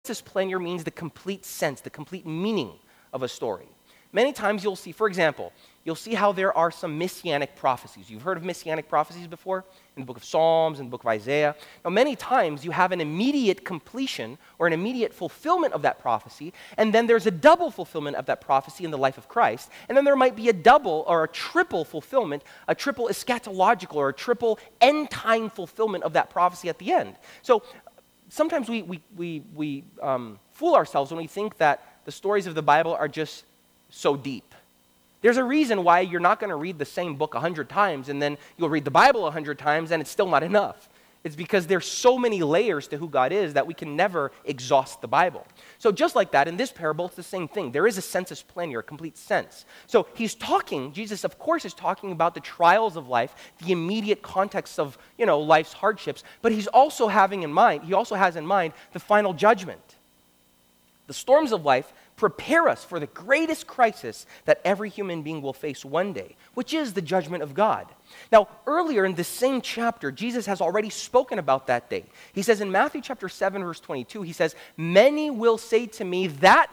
Census planner means the complete sense, the complete meaning of a story. Many times you'll see, for example, you'll see how there are some messianic prophecies. You've heard of messianic prophecies before? In the book of Psalms, in the book of Isaiah. Now, many times you have an immediate completion or an immediate fulfillment of that prophecy, and then there's a double fulfillment of that prophecy in the life of Christ, and then there might be a double or a triple fulfillment, a triple eschatological or a triple end-time fulfillment of that prophecy at the end. So sometimes we fool ourselves when we think that the stories of the Bible are just so deep. There's a reason why you're not going to read the same book 100 times and then you'll read the Bible 100 times and it's still not enough. It's because there's so many layers to who God is that we can never exhaust the Bible. So just like that, in this parable, it's the same thing. There is a sensus plenior, a complete sense. So Jesus, of course, is talking about the trials of life, the immediate context of, life's hardships, but he also has in mind the final judgment. The storms of life prepare us for the greatest crisis that every human being will face one day, which is the judgment of God. Now, earlier in this same chapter, Jesus has already spoken about that day. He says in Matthew chapter 7, verse 22, he says, "Many will say to me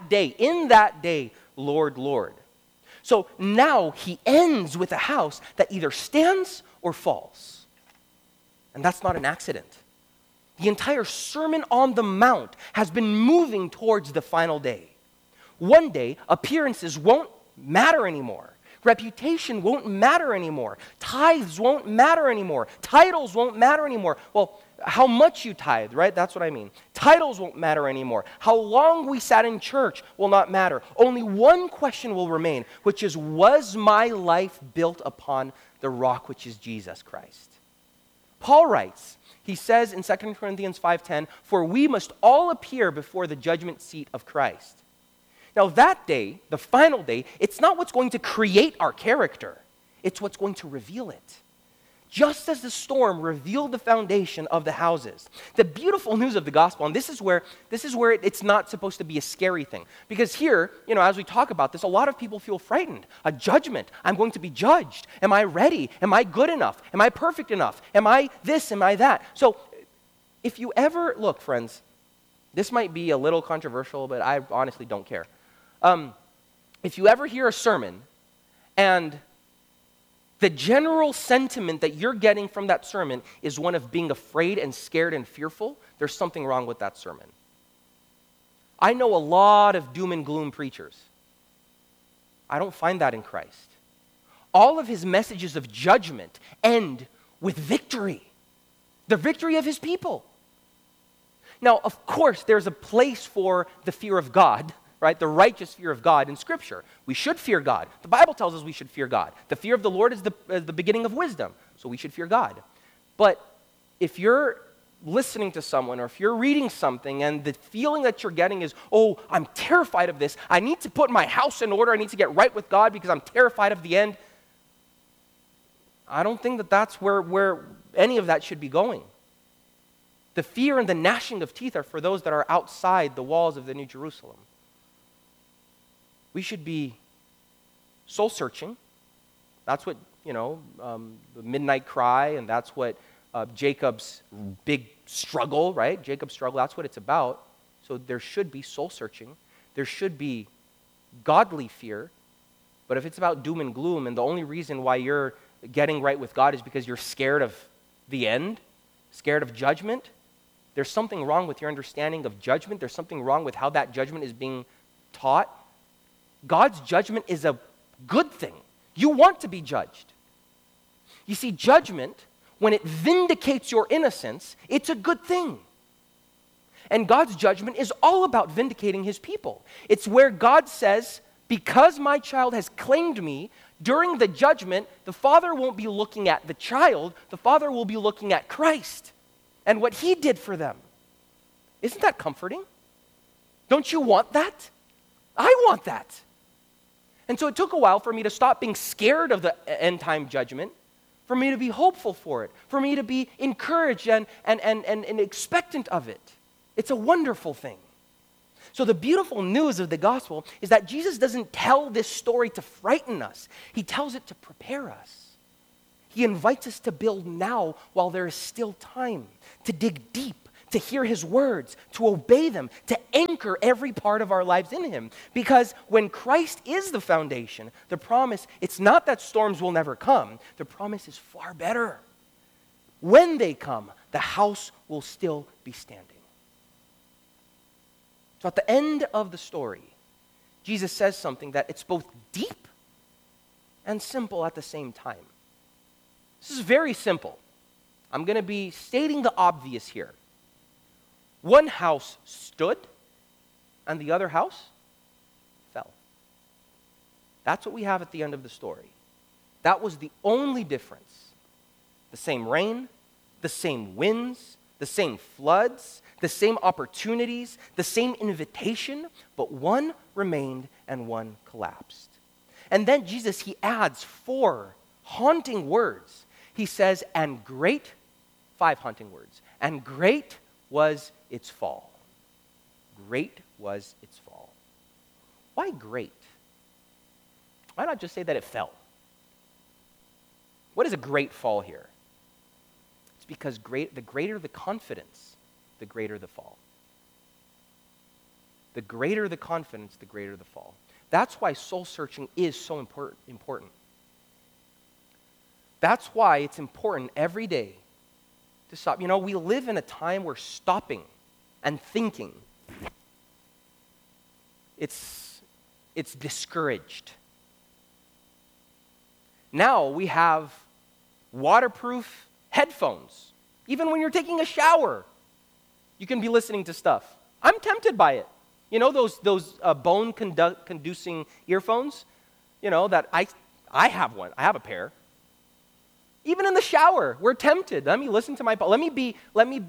in that day, Lord, Lord." So now he ends with a house that either stands or falls. And that's not an accident. The entire Sermon on the Mount has been moving towards the final day. One day, appearances won't matter anymore. Reputation won't matter anymore. Tithes won't matter anymore. Titles won't matter anymore. Well, how much you tithe, right? That's what I mean. Titles won't matter anymore. How long we sat in church will not matter. Only one question will remain, which is, was my life built upon the rock, which is Jesus Christ? Paul writes, he says in 2 Corinthians 5:10, "For we must all appear before the judgment seat of Christ." Now that day, the final day, it's not what's going to create our character. It's what's going to reveal it. Just as the storm revealed the foundation of the houses. The beautiful news of the gospel, and this is where it's not supposed to be a scary thing. Because here, as we talk about this, a lot of people feel frightened. A judgment. I'm going to be judged. Am I ready? Am I good enough? Am I perfect enough? Am I this? Am I that? So if you ever, look, friends, this might be a little controversial, but I honestly don't care. If you ever hear a sermon and the general sentiment that you're getting from that sermon is one of being afraid and scared and fearful, there's something wrong with that sermon. I know a lot of doom and gloom preachers. I don't find that in Christ. All of his messages of judgment end with victory. The victory of his people. Now, of course, there's a place for the fear of God, right? The righteous fear of God in Scripture. We should fear God. The Bible tells us we should fear God. The fear of the Lord is the beginning of wisdom, so we should fear God. But if you're listening to someone or if you're reading something and the feeling that you're getting is, oh, I'm terrified of this, I need to put my house in order, I need to get right with God because I'm terrified of the end, I don't think that that's where any of that should be going. The fear and the gnashing of teeth are for those that are outside the walls of the New Jerusalem. We should be soul-searching. That's what, the midnight cry, and that's what Jacob's big struggle, right? Jacob's struggle, that's what it's about. So there should be soul-searching. There should be godly fear. But if it's about doom and gloom, and the only reason why you're getting right with God is because you're scared of the end, scared of judgment, there's something wrong with your understanding of judgment. There's something wrong with how that judgment is being taught. God's judgment is a good thing. You want to be judged. You see, judgment, when it vindicates your innocence, it's a good thing. And God's judgment is all about vindicating his people. It's where God says, because my child has claimed me, during the judgment, the Father won't be looking at the child, the Father will be looking at Christ and what he did for them. Isn't that comforting? Don't you want that? I want that. And so it took a while for me to stop being scared of the end time judgment, for me to be hopeful for it, for me to be encouraged and expectant of it. It's a wonderful thing. So the beautiful news of the gospel is that Jesus doesn't tell this story to frighten us. He tells it to prepare us. He invites us to build now while there is still time, to dig deep, to hear his words, to obey them, to anchor every part of our lives in him. Because when Christ is the foundation, the promise, it's not that storms will never come. The promise is far better. When they come, the house will still be standing. So at the end of the story, Jesus says something that it's both deep and simple at the same time. This is very simple. I'm going to be stating the obvious here. One house stood and the other house fell. That's what we have at the end of the story. That was the only difference. The same rain, the same winds, the same floods, the same opportunities, the same invitation, but one remained and one collapsed. And then Jesus, he adds 4 haunting words. He says, and great, 5 haunting words, and great was its fall. Great was its fall. Why great? Why not just say that it fell? What is a great fall here? It's because the greater the confidence, the greater the fall. The greater the confidence, the greater the fall. That's why soul searching is so important. That's why it's important every day to stop. You know, we live in a time where stopping and thinking, it's discouraged. Now we have waterproof headphones. Even when you're taking a shower, you can be listening to stuff. I'm tempted by it. You know those bone-conducing earphones? You know, that I have one. I have a pair. Even in the shower, we're tempted. Let me listen to my. Let me be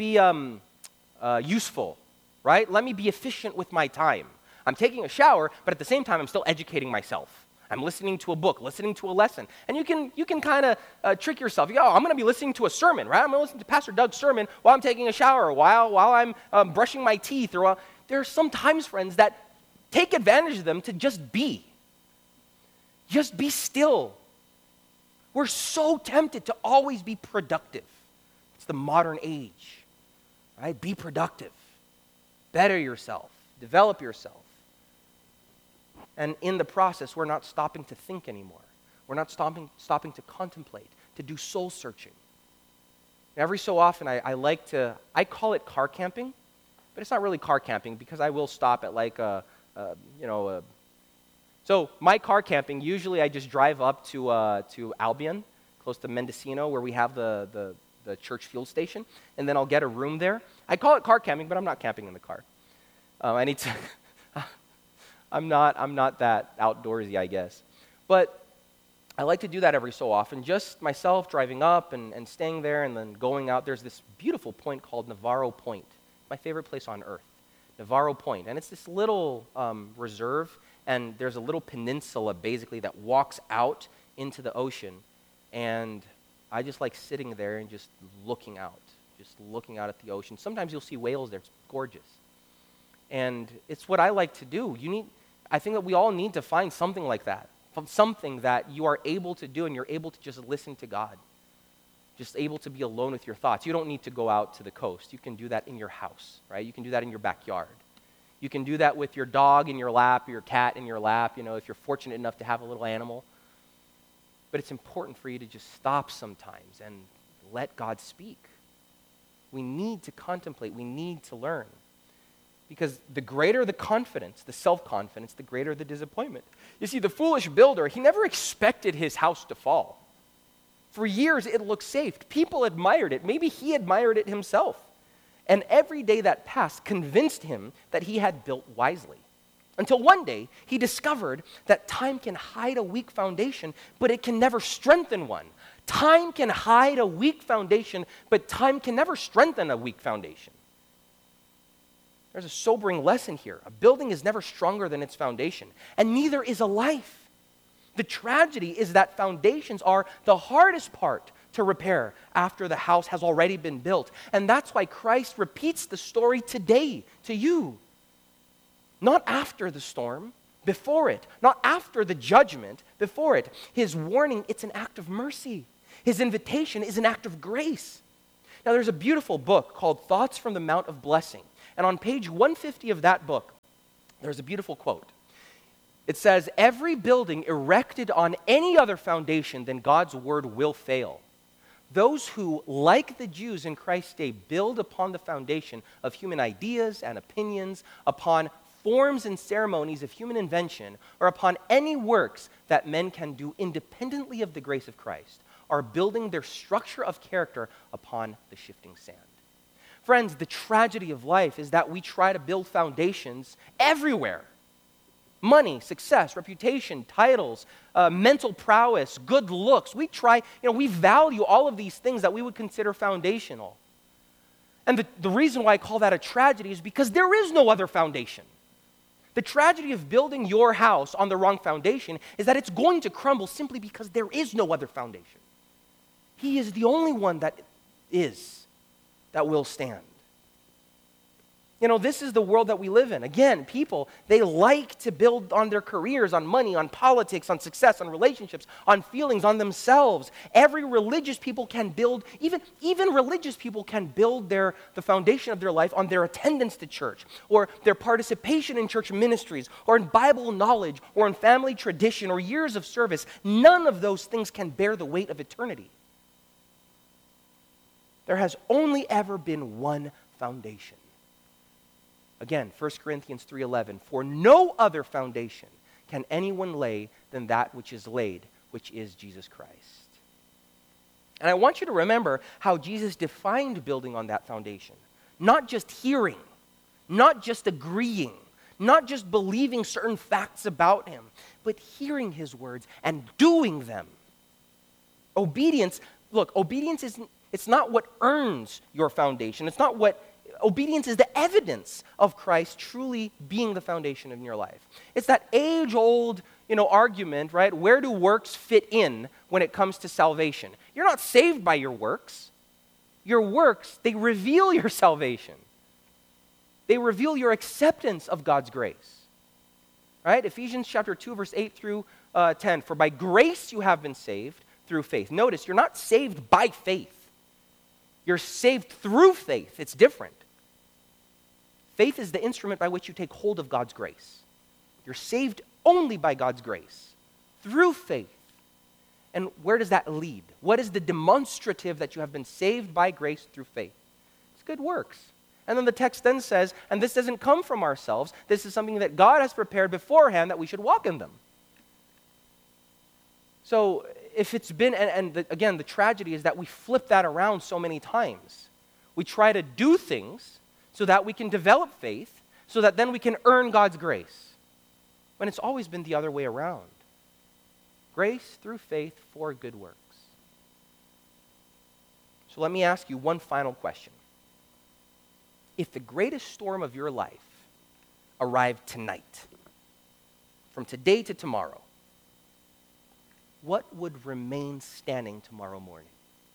useful, right? Let me be efficient with my time. I'm taking a shower, but at the same time, I'm still educating myself. I'm listening to a book, listening to a lesson, and you can kind of trick yourself. You go, I'm going to be listening to a sermon, right? I'm going to listen to Pastor Doug's sermon while I'm taking a shower, while I'm brushing my teeth, or there are some times, friends, that take advantage of them to just be. Just be still. We're so tempted to always be productive. It's the modern age, right? Be productive. Better yourself. Develop yourself. And in the process, we're not stopping to think anymore. We're not stopping to contemplate, to do soul searching. Every so often, I call it car camping, but it's not really car camping because I will stop at So my car camping, usually I just drive up to Albion, close to Mendocino, where we have the church fuel station, and then I'll get a room there. I call it car camping, but I'm not camping in the car. I need to. I'm not that outdoorsy, I guess. But I like to do that every so often, just myself driving up and staying there and then going out. There's this beautiful point called Navarro Point, my favorite place on earth, Navarro Point. And it's this little reserve, and there's a little peninsula basically that walks out into the ocean. And I just like sitting there and just looking out at the ocean. Sometimes you'll see whales there. It's gorgeous. And it's what I like to do. I think that we all need to find something like that, something that you are able to do and you're able to just listen to God, just able to be alone with your thoughts. You don't need to go out to the coast. You can do that in your house, right? You can do that in your backyard. You can do that with your dog in your lap, or your cat in your lap, if you're fortunate enough to have a little animal. But it's important for you to just stop sometimes and let God speak. We need to contemplate. We need to learn. Because the greater the confidence, the self-confidence, the greater the disappointment. You see, the foolish builder, he never expected his house to fall. For years, it looked safe. People admired it. Maybe he admired it himself. And every day that passed convinced him that he had built wisely. Until one day, he discovered that time can hide a weak foundation, but it can never strengthen one. Time can hide a weak foundation, but time can never strengthen a weak foundation. There's a sobering lesson here. A building is never stronger than its foundation, and neither is a life. The tragedy is that foundations are the hardest part to repair after the house has already been built. And that's why Christ repeats the story today to you. Not after the storm, before it. Not after the judgment, before it. His warning, it's an act of mercy. His invitation is an act of grace. Now, there's a beautiful book called Thoughts from the Mount of Blessing. And on page 150 of that book, there's a beautiful quote. It says, "Every building erected on any other foundation than God's word will fail. Those who, like the Jews in Christ's day, build upon the foundation of human ideas and opinions, upon forms and ceremonies of human invention, or upon any works that men can do independently of the grace of Christ, are building their structure of character upon the shifting sand." Friends, the tragedy of life is that we try to build foundations everywhere. Money, success, reputation, titles, mental prowess, good looks. We value all of these things that we would consider foundational. And the reason why I call that a tragedy is because there is no other foundation. The tragedy of building your house on the wrong foundation is that it's going to crumble simply because there is no other foundation. He is the only one that will stand. This is the world that we live in. Again, people, they like to build on their careers, on money, on politics, on success, on relationships, on feelings, on themselves. Every religious people can build, even religious people can build the foundation of their life on their attendance to church, or their participation in church ministries, or in Bible knowledge, or in family tradition, or years of service. None of those things can bear the weight of eternity. There has only ever been one foundation. Again, 1 Corinthians 3:11, "For no other foundation can anyone lay than that which is laid, which is Jesus Christ." And I want you to remember how Jesus defined building on that foundation. Not just hearing, not just agreeing, not just believing certain facts about him, but hearing his words and doing them. Obedience it's not what earns your foundation. Obedience is the evidence of Christ truly being the foundation in your life. It's that age-old, argument, right? Where do works fit in when it comes to salvation? You're not saved by your works. Your works, they reveal your salvation. They reveal your acceptance of God's grace. Right? Ephesians chapter 2, verse 8 through 10. "For by grace you have been saved through faith." Notice, you're not saved by faith. You're saved through faith. It's different. Faith is the instrument by which you take hold of God's grace. You're saved only by God's grace, through faith. And where does that lead? What is the demonstrative that you have been saved by grace through faith? It's good works. And then the text then says, and this doesn't come from ourselves, this is something that God has prepared beforehand that we should walk in them. So if it's been, again, the tragedy is that we flip that around so many times. We try to do things so that we can develop faith, so that then we can earn God's grace. When it's always been the other way around. Grace through faith for good works. So let me ask you one final question. If the greatest storm of your life arrived tonight, from today to tomorrow, what would remain standing tomorrow morning?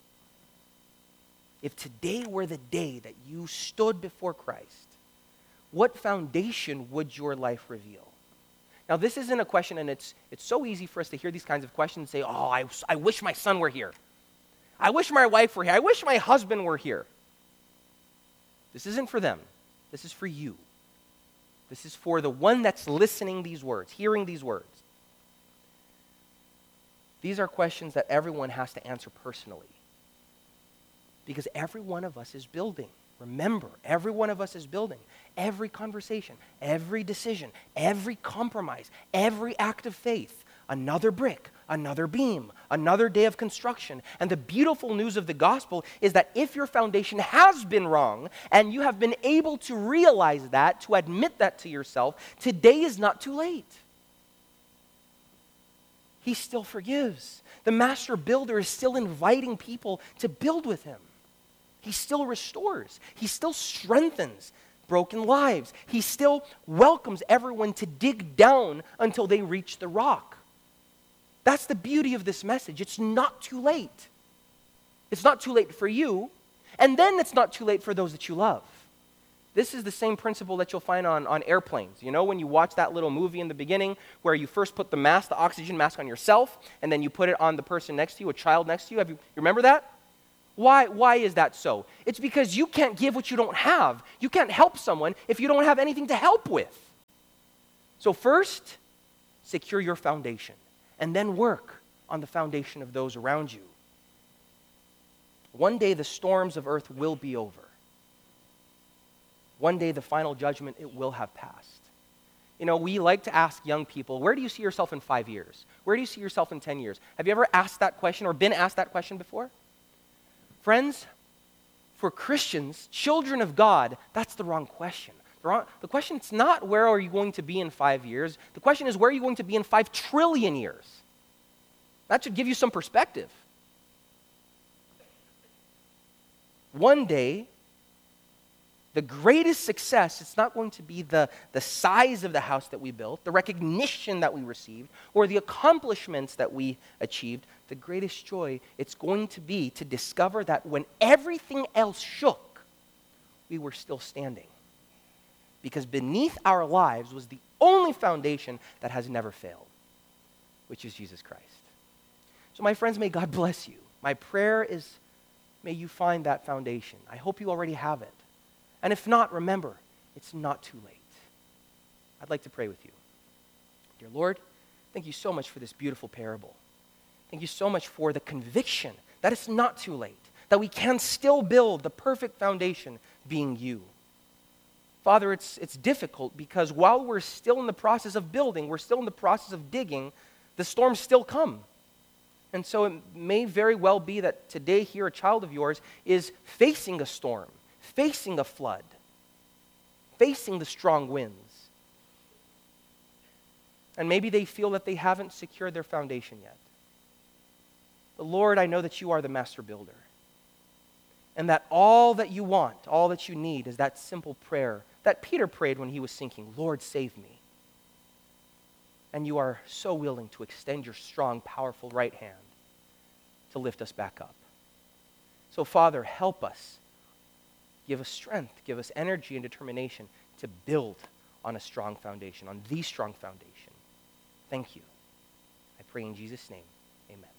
If today were the day that you stood before Christ, what foundation would your life reveal? Now, this isn't a question, and it's so easy for us to hear these kinds of questions and say, "Oh, I wish my son were here. I wish my wife were here. I wish my husband were here." This isn't for them. This is for you. This is for the one that's listening these words, hearing these words. These are questions that everyone has to answer personally. Because every one of us is building. Remember, every one of us is building. Every conversation, every decision, every compromise, every act of faith, another brick, another beam, another day of construction. And the beautiful news of the gospel is that if your foundation has been wrong and you have been able to realize that, to admit that to yourself, today is not too late. He still forgives. The master builder is still inviting people to build with him. He still restores. He still strengthens broken lives. He still welcomes everyone to dig down until they reach the rock. That's the beauty of this message. It's not too late. It's not too late for you, and then it's not too late for those that you love. This is the same principle that you'll find on airplanes. You know, when you watch that little movie in the beginning where you first put the mask, the oxygen mask on yourself, and then you put it on the person next to you, a child next to you. You remember that? Why is that so? It's because you can't give what you don't have. You can't help someone if you don't have anything to help with. So first, secure your foundation, and then work on the foundation of those around you. One day the storms of earth will be over. One day the final judgment, it will have passed. You know, we like to ask young people, where do you see yourself in 5 years? Where do you see yourself in 10 years? Have you ever asked that question or been asked that question before? Friends, for Christians, children of God, that's the wrong question. The question is not where are you going to be in 5 years. The question is where are you going to be in 5 trillion years? That should give you some perspective. One day, the greatest success, it's not going to be the size of the house that we built, the recognition that we received, or the accomplishments that we achieved. The greatest joy, it's going to be to discover that when everything else shook, we were still standing. Because beneath our lives was the only foundation that has never failed, which is Jesus Christ. So my friends, may God bless you. My prayer is, may you find that foundation. I hope you already have it. And if not, remember, it's not too late. I'd like to pray with you. Dear Lord, thank you so much for this beautiful parable. Thank you so much for the conviction that it's not too late, that we can still build the perfect foundation being you. Father, it's difficult because while we're still in the process of building, we're still in the process of digging, the storms still come. And so it may very well be that today here a child of yours is facing a storm, facing a flood, facing the strong winds. And maybe they feel that they haven't secured their foundation yet. But Lord, I know that you are the master builder. And that all that you want, all that you need is that simple prayer that Peter prayed when he was sinking, Lord, save me. And you are so willing to extend your strong, powerful right hand to lift us back up. So Father, help us. Give us strength, give us energy and determination to build on a strong foundation, on the strong foundation. Thank you. I pray in Jesus' name, amen.